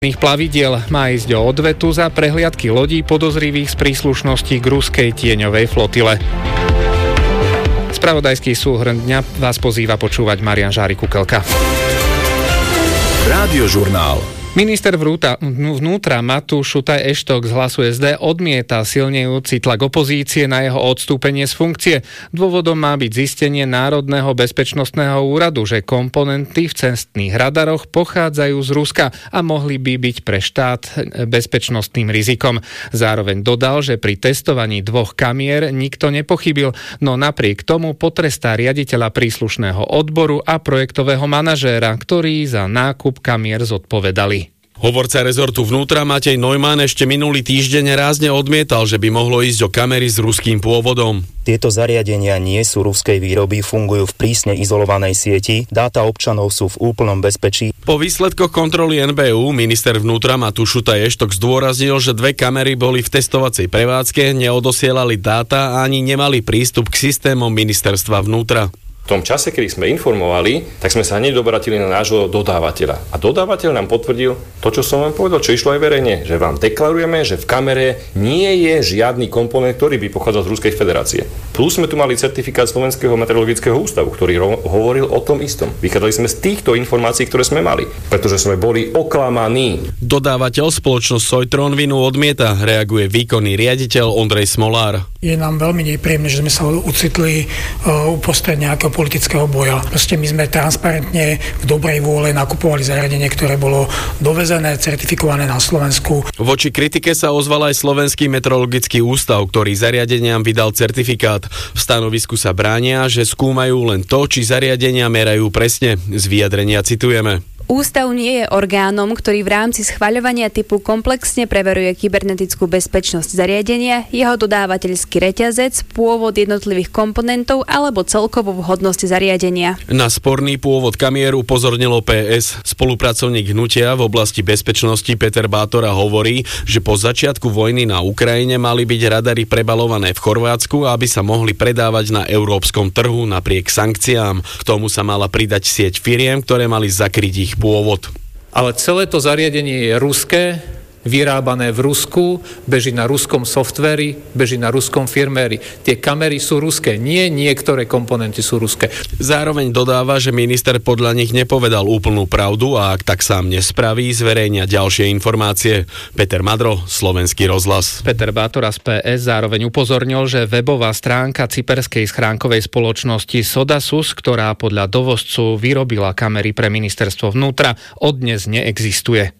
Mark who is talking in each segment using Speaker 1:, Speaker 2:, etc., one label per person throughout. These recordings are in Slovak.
Speaker 1: plavidiel má ísť o odvetu za prehliadky lodí podozrivých z príslušnosti k ruskej tieňovej flotile. Spravodajský súhrn dňa vás pozýva počúvať Marián Žárik-Kukelka.
Speaker 2: Rádiožurnál.
Speaker 1: Minister vnútra Matúš Šutaj Eštok z Hlasu SD odmieta silnejúci tlak opozície na jeho odstúpenie z funkcie. Dôvodom má byť zistenie Národného bezpečnostného úradu, že komponenty v cestných radaroch pochádzajú z Ruska a mohli by byť pre štát bezpečnostným rizikom. Zároveň dodal, že pri testovaní 2 kamier nikto nepochybil, no napriek tomu potrestá riaditeľa príslušného odboru a projektového manažéra, ktorí za nákup kamier zodpovedali.
Speaker 3: Hovorca rezortu vnútra Matej Neumann ešte minulý týždeň rázne odmietal, že by mohlo ísť o kamery s ruským pôvodom.
Speaker 4: Tieto zariadenia nie sú ruskej výroby, fungujú v prísne izolovanej sieti, dáta občanov sú v úplnom bezpečí.
Speaker 3: Po výsledkoch kontroly NBÚ minister vnútra Matúš Šutaj Eštok zdôraznil, že 2 kamery boli v testovacej prevádzke, neodosielali dáta a ani nemali prístup k systémom ministerstva vnútra.
Speaker 5: V tom čase, kedy sme informovali, tak sme sa hneď obratili na nášho dodávateľa. A dodávateľ nám potvrdil to, čo som vám povedal, čo išlo aj verejne, že vám deklarujeme, že v kamere nie je žiadny komponent, ktorý by pochádzal z Ruskej federácie. Plus sme tu mali certifikát Slovenského meteorologického ústavu, ktorý hovoril o tom istom. Vychádzali sme z týchto informácií, ktoré sme mali, pretože sme boli oklamaní.
Speaker 3: Dodávateľ spoločnosť Soitron vinu odmieta, reaguje výkonný riaditeľ Ondrej Smolár.
Speaker 6: Je nám veľmi nepríjemné, že sme sa ocitli uprostred nejakého politického boja. Proste my sme transparentne v dobrej vôle nakupovali zariadenie, ktoré bolo dovezené, certifikované na Slovensku.
Speaker 3: Voči kritike sa ozval aj Slovenský meteorologický ústav, ktorý zariadeniam vydal certifikát. V stanovisku sa bránia, že skúmajú len to, či zariadenia merajú presne. Z vyjadrenia citujeme.
Speaker 7: Ústav nie je orgánom, ktorý v rámci schvaľovania typu komplexne preveruje kybernetickú bezpečnosť zariadenia, jeho dodávateľský reťazec, pôvod jednotlivých komponentov alebo celkovú vhodnosť zariadenia. Na
Speaker 3: sporný pôvod kamier upozornilo PS. Spolupracovník hnutia v oblasti bezpečnosti Peter Bátora hovorí, že po začiatku vojny na Ukrajine mali byť radary prebalované v Chorvátsku, aby sa mohli predávať na európskom trhu napriek sankciám. K tomu sa mala pridať sieť firiem, ktoré mali zakryť ich pôvod.
Speaker 8: Ale celé to zariadenie je ruské, vyrábané v Rusku, beží na ruskom softveri, beží na ruskom firméri. Tie kamery sú ruské, nie niektoré komponenty sú ruské.
Speaker 3: Zároveň dodáva, že minister podľa nich nepovedal úplnú pravdu a ak tak sám nespraví, zverejnia ďalšie informácie. Peter Madro, Slovenský rozhlas.
Speaker 1: Peter Bátora z PS zároveň upozornil, že webová stránka cyperskej schránkovej spoločnosti Sodasus, ktorá podľa dovozcu vyrobila kamery pre ministerstvo vnútra, odnes neexistuje.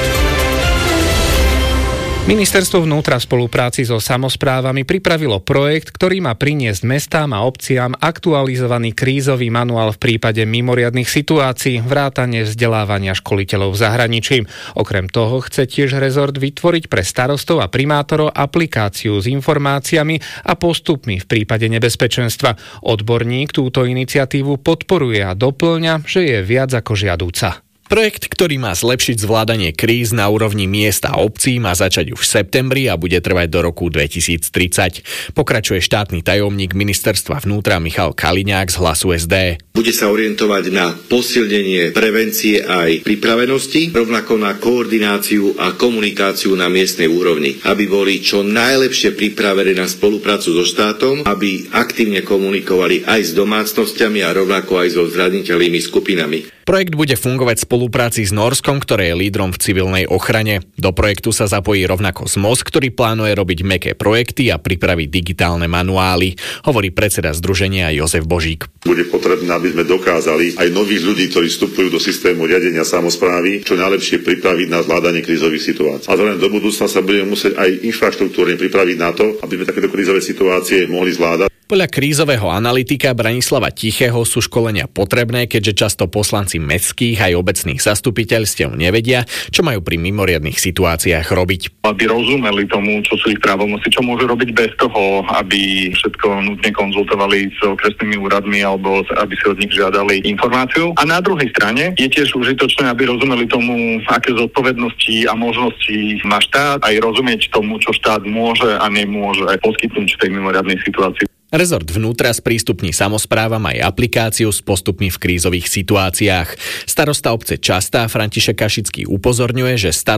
Speaker 1: Ministerstvo vnútra v spolupráci so samosprávami pripravilo projekt, ktorý má priniesť mestám a obciam aktualizovaný krízový manuál v prípade mimoriadnych situácií, vrátane vzdelávania školiteľov v zahraničí. Okrem toho chce tiež rezort vytvoriť pre starostov a primátorov aplikáciu s informáciami a postupmi v prípade nebezpečenstva. Odborník túto iniciatívu podporuje a doplňa, že je viac ako žiadúca.
Speaker 2: Projekt, ktorý má zlepšiť zvládanie kríz na úrovni miest a obcí, má začať už v septembri a bude trvať do roku 2030. Pokračuje štátny tajomník ministerstva vnútra Michal Kaliňák z Hlasu SD.
Speaker 9: Bude sa orientovať na posilnenie prevencie aj pripravenosti, rovnako na koordináciu a komunikáciu na miestnej úrovni, aby boli čo najlepšie pripravené na spoluprácu so štátom, aby aktívne komunikovali aj s domácnosťami a rovnako aj so zraniteľnými skupinami.
Speaker 2: Projekt bude fungovať v spolupráci s Norskom, ktoré je lídrom v civilnej ochrane. Do projektu sa zapojí rovnako ZMOS, ktorý plánuje robiť mäkké projekty a pripraviť digitálne manuály, hovorí predseda združenia Jozef Božík.
Speaker 10: Bude potrebné, aby sme dokázali aj nových ľudí, ktorí vstupujú do systému riadenia samosprávy, čo najlepšie pripraviť na zvládanie krízových situácií. A zároveň do budúcna sa budeme musieť aj infraštruktúrne pripraviť na to, aby sme takéto krízové situácie mohli zvládať.
Speaker 2: Podľa krízového analytika Branislava Tichého sú školenia potrebné, keďže často poslanci mestských aj obecných zastupiteľstiev nevedia, čo majú pri mimoriadnych situáciách robiť.
Speaker 11: Aby rozumeli tomu, čo sú ich právomoci, čo môžu robiť bez toho, aby všetko nutne konzultovali s okresnými úradmi alebo aby si od nich žiadali informáciu. A na druhej strane je tiež užitočné, aby rozumeli tomu, aké zodpovednosti a možnosti má štát, aj rozumieť tomu, čo štát môže a nemôže poskytnúť v tej mimoriadnej situácii.
Speaker 2: Rezort vnútra sprístupní samosprávam aj aplikáciu s postupmi v krízových situáciách. Starosta obce Častá František Kašický upozorňuje, že